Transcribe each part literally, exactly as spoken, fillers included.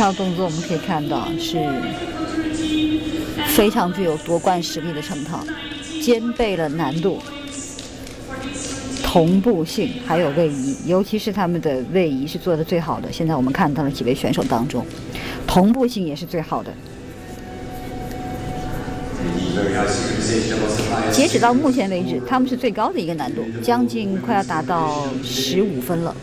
套动作我们可以看到是非常具有夺冠实力的成套，兼备了难度、同步性还有位移，尤其是他们的位移是做的最好的。现在我们看到了几位选手当中，同步性也是最好的。截止到目前为止，他们是最高的一个难度，将近快要达到十五分了。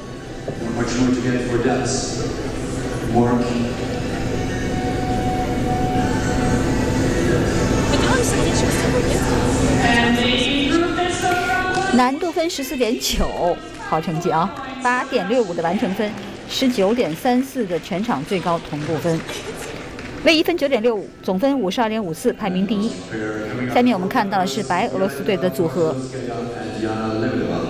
难度分十四点九，好成绩啊！八点六五的完成分，十九点三四的全场最高同步分，位移分九点六五，总分五十二点五四，排名第一。下面我们看到的是白俄罗斯队的组合。